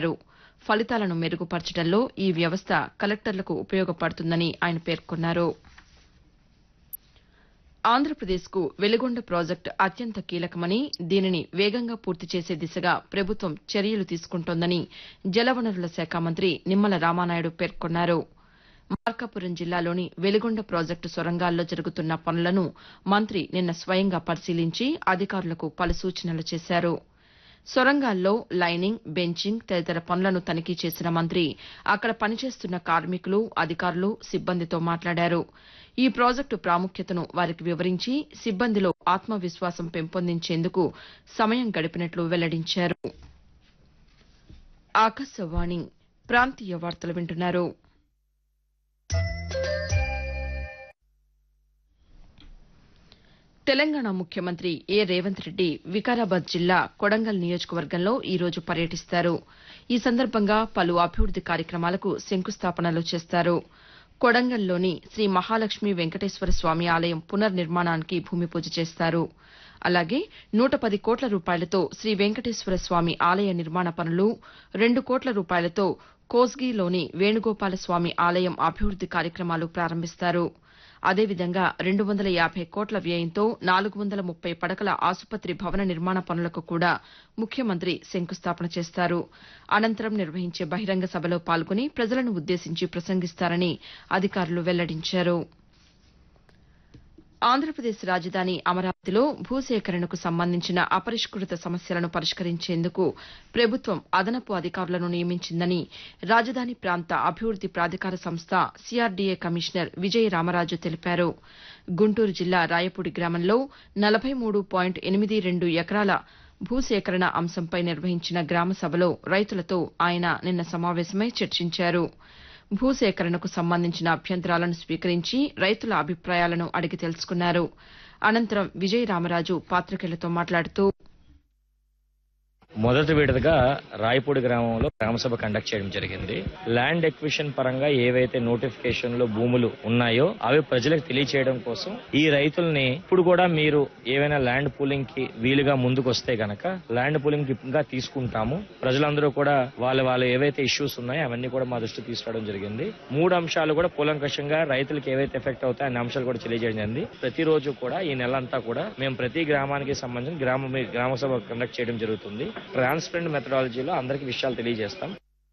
తెలిపారు. ఫలితాలను మెరుగుపరచడంలో ఈ వ్యవస్థ కలెక్టర్లకు ఉపయోగపడుతుందని ఆయన పేర్కొన్నారు. ఆంధ్రప్రదేశ్కు వెలిగొండ ప్రాజెక్టు అత్యంత కీలకమని, దీనిని వేగంగా పూర్తి చేసే దిశగా ప్రభుత్వం చర్యలు తీసుకుంటోందని జలవనరుల శాఖ మంత్రి నిమ్మల రామానాయుడు పేర్కొన్నారు. మార్కాపురం జిల్లాలోని వెలిగొండ ప్రాజెక్టు సొరంగాల్లో జరుగుతున్న పనులను మంత్రి నిన్న స్వయంగా పరిశీలించి అధికారులకు పలు సూచనలు చేశారు. సొరంగాల్లో లైనింగ్, బెంచింగ్ తదితర పనులను తనిఖీ చేసిన మంత్రి అక్కడ పనిచేస్తున్న కార్మికులు, అధికారులు, సిబ్బందితో మాట్లాడారు. ఈ ప్రాజెక్టు ప్రాముఖ్యతను వారికి వివరించి సిబ్బందిలో ఆత్మవిశ్వాసం పెంపొందించేందుకు సమయం గడిపినట్లు వెల్లడించారు. ఆకాశవాణి ప్రాంతీయ వార్తలు వింటున్నారు. తెలంగాణ ముఖ్యమంత్రి రేవంత్ రెడ్డి వికారాబాద్ జిల్లా కొడంగల్ నియోజకవర్గంలో ఈ రోజు పర్యటిస్తారు. ఈ సందర్భంగా పలు అభివృద్ది కార్యక్రమాలకు శంకుస్థాపనలు చేస్తారు. కొడంగల్లోని శ్రీ మహాలక్ష్మి వెంకటేశ్వర స్వామి ఆలయం పునర్నిర్మాణానికి భూమి పూజ చేస్తారు. అలాగే 110 కోట్ల రూపాయలతో శ్రీ వెంకటేశ్వర స్వామి ఆలయ నిర్మాణ పనులు, 2 కోట్ల రూపాయలతో కోస్గిలోని వేణుగోపాల స్వామి ఆలయం అభివృద్ది కార్యక్రమాలు ప్రారంభిస్తారు. అదేవిధంగా 250 కోట్ల వ్యయంతో 430 పడకల ఆసుపత్రి భవన నిర్మాణ పనులకు కూడా ముఖ్యమంత్రి శంకుస్థాపన చేస్తారు. అనంతరం నిర్వహించే బహిరంగ సభలో పాల్గొని ప్రజలను ఉద్దేశించి ప్రసంగిస్తారని అధికారులు వెల్లడించారు. ఆంధ్రప్రదేశ్ రాజధాని అమరావతిలో భూసేకరణకు సంబంధించిన అపరిష్కృత సమస్యలను పరిష్కరించేందుకు ప్రభుత్వం అదనపు అధికారులను నియమించిందని రాజధాని ప్రాంత అభివృద్ది ప్రాధికార సంస్థ సీఆర్డీఏ కమిషనర్ విజయ రామరాజు తెలిపారు. గుంటూరు జిల్లా రాయపూడి గ్రామంలో 43.82 ఎకరాల భూసేకరణ అంశంపై నిర్వహించిన గ్రామ సభలో రైతులతో ఆయన నిన్న సమావేశమై చర్చించారు. భూసేకరణకు సంబంధించిన అభ్యంతరాలను స్వీకరించి రైతుల అభిప్రాయాలను అడిగి తెలుసుకున్నారు. అనంతరం విజయ రామరాజు పాతికేయులతో మాట్లాడుతూ మొదటి విడతగా రాయపూడి గ్రామంలో గ్రామసభ కండక్ట్ చేయడం జరిగింది. ల్యాండ్ ఎక్విషన్ పరంగా ఏవైతే నోటిఫికేషన్లు భూములు ఉన్నాయో అవి ప్రజలకు తెలియచేయడం కోసం ఈ రైతుల్ని ఇప్పుడు కూడా మీరు ఏవైనా ల్యాండ్ పూలింగ్ కి వీలుగా ముందుకు వస్తే గనక ల్యాండ్ పూలింగ్ గా తీసుకుంటాము. ప్రజలందరూ కూడా వాళ్ళ ఏవైతే ఇష్యూస్ ఉన్నాయో అవన్నీ కూడా మా దృష్టికి తీసుకురావడం జరిగింది. 3 అంశాలు కూడా కూలంకషంగా రైతులకు ఏవైతే ఎఫెక్ట్ అవుతాయో అన్ని అంశాలు కూడా తెలియజేయడం జరిగింది. ప్రతిరోజు కూడా ఈ నెలంతా కూడా మేము ప్రతి గ్రామానికి సంబంధించిన గ్రామసభ కండక్ట్ చేయడం జరుగుతుంది. ట్రాన్స్పరెంట్ మెథడాలజీలో అందరికీ విషయాలు తెలియజేస్తాం.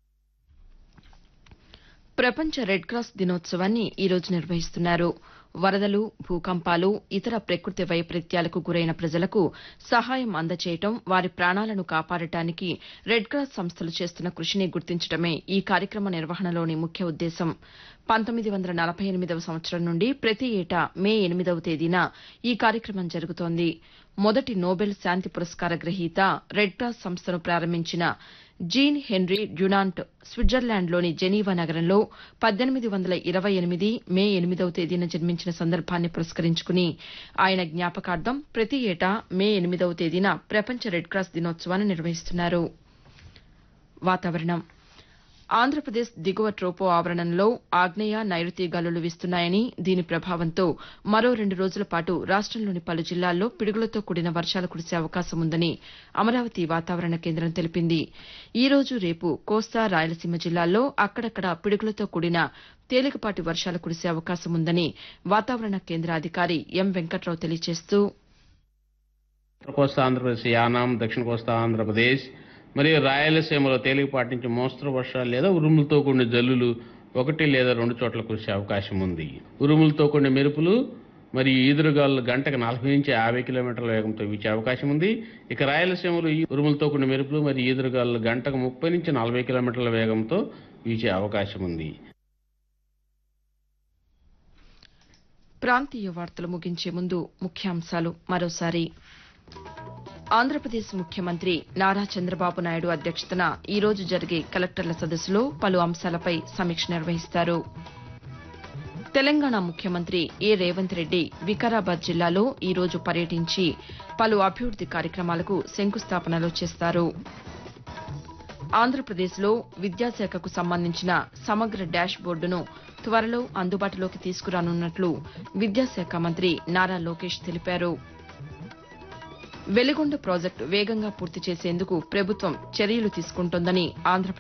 ప్రపంచ రెడ్ క్రాస్ దినోత్సవాన్ని ఈ రోజు నిర్వహిస్తున్నారు. వరదలు, భూకంపాలు, ఇతర ప్రకృతి వైపరీత్యాలకు గురైన ప్రజలకు సహాయం అందచేయటం, వారి ప్రాణాలను కాపాడటానికి రెడ్ క్రాస్ సంస్థలు చేస్తున్న కృషిని గుర్తించడమే ఈ కార్యక్రమ నిర్వహణలోని ముఖ్య ఉద్దేశం. 1948వ సంవత్సరం నుండి ప్రతి ఏటా మే 8వ తేదీన ఈ కార్యక్రమం జరుగుతోంది. మొదటి నోబెల్ శాంతి పురస్కార గ్రహీత, రెడ్ క్రాస్ సంస్థను ప్రారంభించిన జీన్ హెన్రీ డ్యునాంట్ స్విట్జర్లాండ్లోని జెనీవా నగరంలో 1828 మే 8వ తేదీన జన్మించిన సందర్భాన్ని పురస్కరించుకుని ఆయన జ్ఞాపకార్థం ప్రతి ఏటా మే 8వ తేదీన ప్రపంచ రెడ్ క్రాస్ దినోత్సవాన్ని నిర్వహిస్తున్నారు. వాతావరణం. ఆంధ్రప్రదేశ్ దిగువ ట్రోపో ఆవరణంలో ఆగ్నేయ, నైరుతి గాలులు వీస్తున్నాయని, దీని ప్రభావంతో మరో 2 రోజుల పాటు రాష్టంలోని పలు జిల్లాల్లో పిడుగులతో కూడిన వర్షాలు కురిసే అవకాశం ఉందని అమరావతి వాతావరణ కేంద్రం తెలిపింది. ఈ రోజు, రేపు కోస్తా, రాయలసీమ జిల్లాల్లో అక్కడక్కడ పిడుగులతో కూడిన తేలికపాటి వర్షాలు కురిసే అవకాశం ఉందని వాతావరణ కేంద్ర అధికారి ఎం వెంకట్రావు తెలియజేస్తూ ఉత్తర కోస్తా ఆంధ్రప్రదేశ్, యానాం, దక్షిణ కోస్తా ఆంధ్రప్రదేశ్ మరియు రాయలసీమలో తేలికపాటి నుంచి మోస్తరు వర్షాలు లేదా ఉరుములతో కూడిన జల్లులు 1 లేదా 2 చోట్ల కురిసే అవకాశం ఉంది. ఉరుములతో కూడిన మెరుపులు మరియు ఈదురుగాలు గంటకు 40 నుంచి 50 కిలోమీటర్ల వేగంతో వీచే అవకాశం ఉంది. ఇక రాయలసీమలో ఈ ఉరుములతో కూడిన మెరుపులు మరియు ఈదురుగాలు గంటకు 30 నుంచి 40 కిలోమీటర్ల వేగంతో వీచే అవకాశం ఉంది. ప్రాంతీయ వార్తలు ముగించే ముందు ముఖ్యాంశాలు మరోసారి. ఆంధ్రప్రదేశ్ ముఖ్యమంత్రి నారా చంద్రబాబు నాయుడు అధ్యక్షతన ఈ రోజు జరిగే కలెక్టర్ల సదస్సులో పలు అంశాలపై సమీక్ష నిర్వహిస్తారు. తెలంగాణ ముఖ్యమంత్రి రేవంత్ రెడ్డి వికారాబాద్ జిల్లాలో ఈ రోజు పర్యటించి పలు అభివృద్ది కార్యక్రమాలకు శంకుస్థాపనలు చేస్తారు. ఆంధ్రప్రదేశ్లో విద్యాశాఖకు సంబంధించిన సమగ్ర డాష్ బోర్డును త్వరలో అందుబాటులోకి తీసుకురానున్నట్లు విద్యాశాఖ మంత్రి నారా లోకేష్ తెలిపారు. వెలిగొండ ప్రాజెక్టు వేగంగా పూర్తి చేసేందుకు ప్రభుత్వం చర్యలు తీసుకుంటోందని ఆంధ్రప్రదేశ్